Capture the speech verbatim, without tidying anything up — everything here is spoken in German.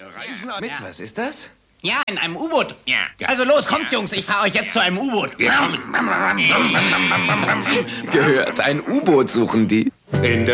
Reisen an... Mit, was ist das? Ja, in einem U-Boot. Ja. Also los, kommt, Jungs, ich fahre euch jetzt zu einem U-Boot. Ja. Gehört, ein U-Boot suchen die. In der